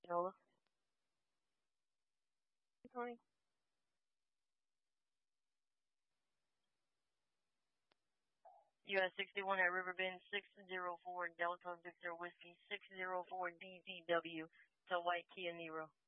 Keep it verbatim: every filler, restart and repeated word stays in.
Nola. Tony. U S sixty-one at Riverbend, six zero four Delta Victor Whiskey, six zero four D T W to White Kia Niro.